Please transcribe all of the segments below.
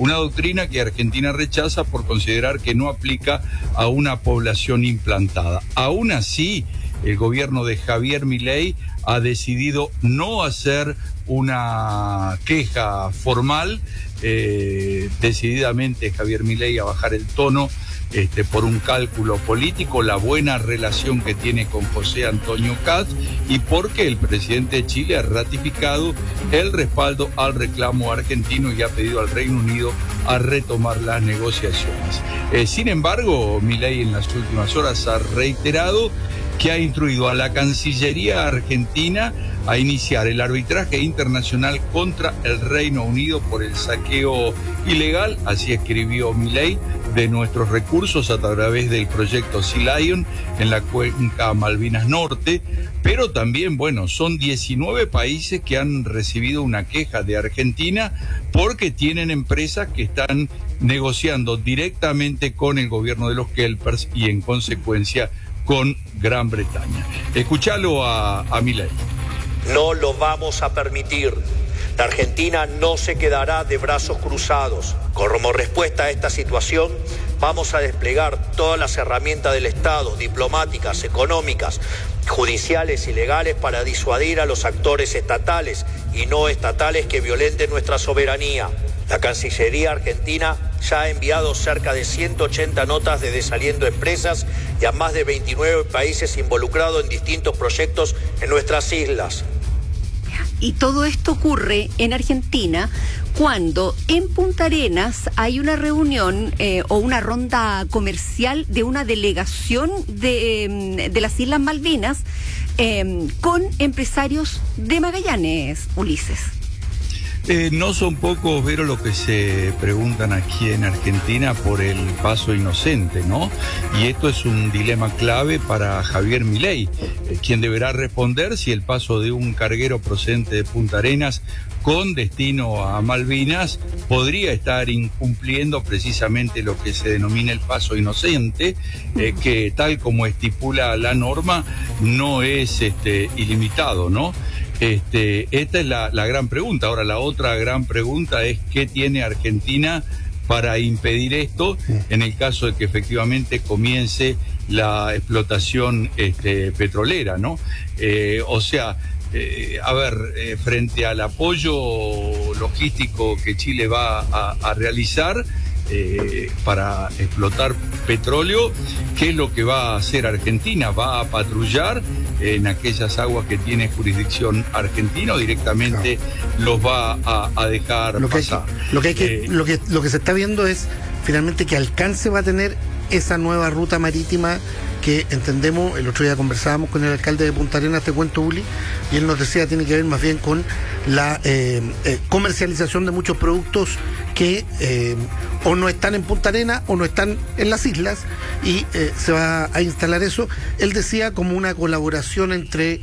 una doctrina que Argentina rechaza por considerar que no aplica a una población implantada. Aún así, el gobierno de Javier Milei ha decidido no hacer una queja formal. Decididamente Javier Milei a bajar el tono por un cálculo político, la buena relación que tiene con José Antonio Kast y porque el presidente de Chile ha ratificado el respaldo al reclamo argentino y ha pedido al Reino Unido a retomar las negociaciones. Sin embargo, Milei en las últimas horas ha reiterado que ha instruido a la Cancillería argentina a iniciar el arbitraje internacional contra el Reino Unido por el saqueo ilegal, así escribió Milei, de nuestros recursos a través del proyecto Sea Lion en la cuenca Malvinas Norte, pero también, bueno, son 19 países que han recibido una queja de Argentina porque tienen empresas que están negociando directamente con el gobierno de los Kelpers y en consecuencia con Gran Bretaña. Escuchalo a Milei. No lo vamos a permitir. La Argentina no se quedará de brazos cruzados. Como respuesta a esta situación, vamos a desplegar todas las herramientas del Estado, diplomáticas, económicas, judiciales y legales para disuadir a los actores estatales y no estatales que violenten nuestra soberanía. La Cancillería argentina ya ha enviado cerca de 180 notas de desaliento a empresas y a más de 29 países involucrados en distintos proyectos en nuestras islas. Y todo esto ocurre en Argentina cuando en Punta Arenas hay una reunión o una ronda comercial de una delegación de las Islas Malvinas con empresarios de Magallanes, Ulises. No son pocos, Vero, lo que se preguntan aquí en Argentina por el paso inocente, ¿no? Y esto es un dilema clave para Javier Milei, quien deberá responder si el paso de un carguero procedente de Punta Arenas con destino a Malvinas podría estar incumpliendo precisamente lo que se denomina el paso inocente, que tal como estipula la norma no es ilimitado, ¿no? Esta es la gran pregunta. Ahora, la otra gran pregunta es ¿qué tiene Argentina para impedir esto en el caso de que efectivamente comience la explotación petrolera, ¿no? Frente al apoyo logístico que Chile va a realizar para explotar petróleo, ¿qué es lo que va a hacer Argentina? ¿Va a patrullar en aquellas aguas que tiene jurisdicción argentina o directamente los va a dejar pasar? Lo que se está viendo es finalmente qué alcance va a tener esa nueva ruta marítima que entendemos. El otro día conversábamos con el alcalde de Punta Arenas, te cuento, Uli, y él nos decía tiene que ver más bien con la comercialización de muchos productos que o no están en Punta Arenas o no están en las islas, y se va a instalar eso. Él decía como una colaboración entre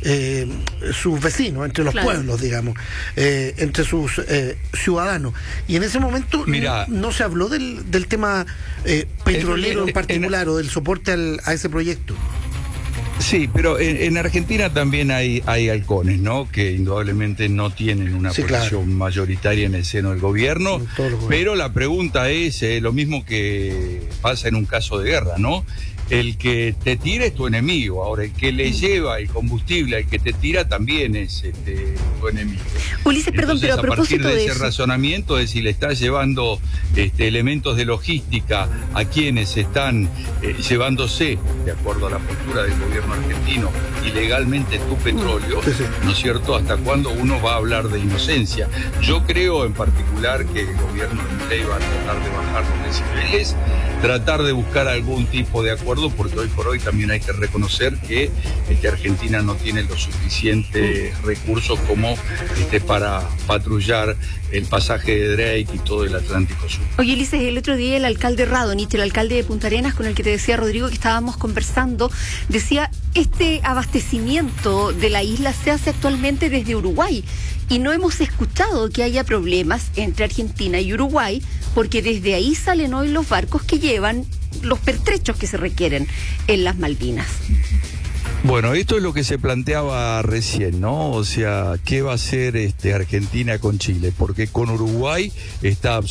sus vecinos, entre los pueblos, digamos, entre sus ciudadanos. Y en ese momento no se habló del tema petrolero en particular o del soporte a ese proyecto. Sí, pero en Argentina también hay halcones, ¿no? Que indudablemente no tienen una posición mayoritaria en el seno del gobierno, pero la pregunta es lo mismo que pasa en un caso de guerra, ¿no? El que te tira es tu enemigo. Ahora, el que le lleva el combustible al que te tira también es tu enemigo. Ulises, perdón, pero a propósito partir de ese eso, razonamiento de si le estás llevando elementos de logística a quienes están llevándose, de acuerdo a la postura del gobierno argentino, ilegalmente tu petróleo, ¿no es cierto? ¿Hasta cuándo uno va a hablar de inocencia? Yo creo en particular que el gobierno de Milei va a tratar de bajar los decibeles, tratar de buscar algún tipo de acuerdo, porque hoy por hoy también hay que reconocer que Argentina no tiene los suficientes recursos como para patrullar el pasaje de Drake y todo el Atlántico Sur. Oye, Ulises, el otro día el alcalde Radonich, el alcalde de Punta Arenas, con el que te decía Rodrigo que estábamos conversando, decía, este abastecimiento de la isla se hace actualmente desde Uruguay y no hemos escuchado que haya problemas entre Argentina y Uruguay, porque desde ahí salen hoy los barcos que llevan los pertrechos que se requieren en las Malvinas. Bueno, esto es lo que se planteaba recién, ¿no? O sea, ¿qué va a hacer Argentina con Chile? Porque con Uruguay está